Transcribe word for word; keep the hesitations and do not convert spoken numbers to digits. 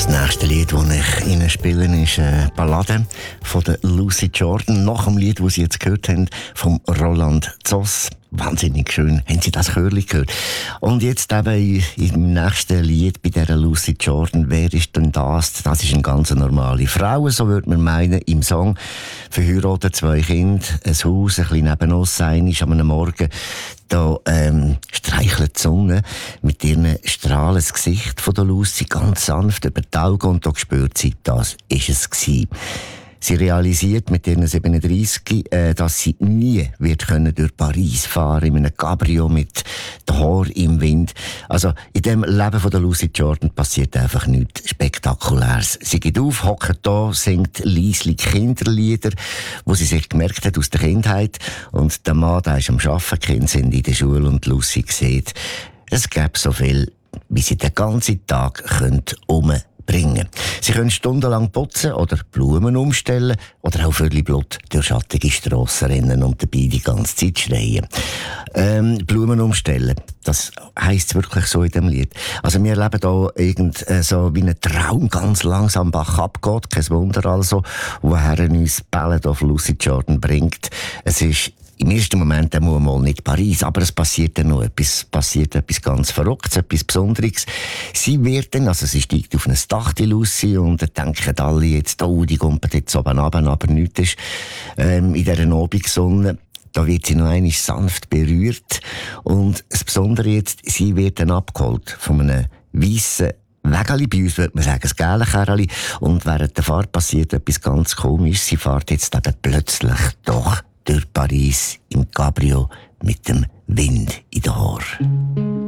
nächste Lied, das ich Ihnen spiele, ist eine Ballade von der Lucy Jordan. Nach dem Lied, das Sie jetzt gehört haben, vom Roland Zoss. Wahnsinnig schön. Haben Sie das Chörli gehört? Und jetzt eben im nächsten Lied bei dieser Lucy Jordan. Wer ist denn das? Das ist eine ganz normale Frau, so würde man meinen, im Song. Verheiratet, zwei Kinder, ein Haus, ein bisschen neben uns sein, ist am Morgen. Da ähm, streichelt die Sonne mit ihren Strahlen das Gesicht von der Lucy ganz sanft über die Augen und da spürt sie, das ist es gewesen. Sie realisiert mit ihren siebenunddreissig, äh, dass sie nie wird können durch Paris fahren in einem Cabrio mit den Haaren im Wind. Also in dem Leben von der Lucy Jordan passiert einfach nichts Spektakuläres. Sie geht auf, hockt da, singt leislich Kinderlieder, wo sie sich gemerkt hat aus der Kindheit. Und der Mann, der ist am Arbeiten, die Kinder sind in der Schule und Lucy sieht, es gäbe so viel, wie sie den ganzen Tag umbringen bringen. Sie können stundenlang putzen oder Blumen umstellen oder auch völlig Blut durch schattige Strassen rennen und dabei die ganze Zeit schreien. Ähm, Blumen umstellen, das heisst wirklich so in dem Lied. Also wir erleben da irgend äh, so wie ein Traum ganz langsam Bach abgeht, kein Wunder also, woher uns Ballad of Lucy Jordan bringt. Es ist im ersten Moment einmal mal nicht Paris, aber es passiert dann noch etwas, passiert etwas ganz Verrücktes, etwas Besonderes. Sie wird dann, also sie steigt auf ein Dach, die Lucy, und dann denken alle jetzt, oh, die kommt jetzt oben runter, aber nichts ist, ähm, in dieser Abendsonne. Da wird sie noch einmal sanft berührt. Und das Besondere jetzt, sie wird dann abgeholt von einem weissen Wägeli, bei uns würde man sagen, das gelbe Kerli. Und während der Fahrt passiert etwas ganz Komisches. Sie fährt jetzt eben plötzlich doch durch Paris im Cabrio mit dem Wind in den Haaren.